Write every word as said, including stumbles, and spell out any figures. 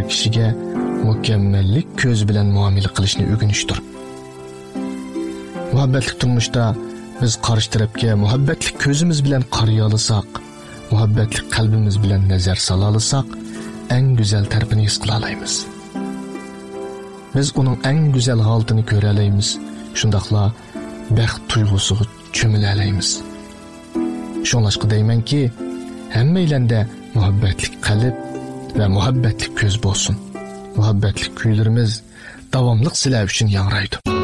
bir kishiga mukammallik ko'z bilan muomala qilishni o'rganishdir. Muhabbatli turmushda biz qarshi tarafga muhabbatli ko'zimiz bilan qaraya olsak, muhabbatli qalbimiz bilan nazar sola olsak, eng go'zal tarafini his qila olamiz. Biz uning eng go'zal holatini ko'ra olamiz. Shundaqla baxt tuyg'usiga cho'mila olamiz. Shunlashqa deymanki, hammaylanda muhabbatli qalb va muhabbatli ko'z bo'lsin. Muhabbatli kuylarimiz davomli sizlar uchun yangraydi.